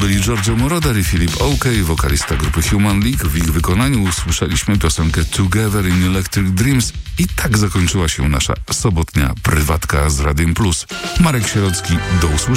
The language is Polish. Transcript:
byli Giorgio Moroder i Philip Oakey, wokalista grupy Human League. W ich wykonaniu usłyszeliśmy piosenkę Together in Electric Dreams i tak zakończyła się nasza sobotnia prywatka z Radiem Plus. Marek Sierocki, do usłyszenia.